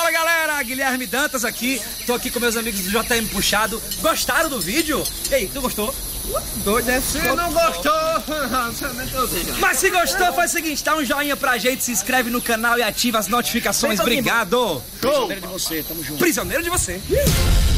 Fala galera, Guilherme Dantas aqui. Tô aqui com meus amigos do JM Puxado. Gostaram do vídeo? E aí, tu gostou? Doido, né? Se não gostou, mas se gostou, faz o seguinte, dá um joinha pra gente, se inscreve no canal e ativa as notificações. Obrigado! Prisioneiro de você, tamo junto. Prisioneiro de você.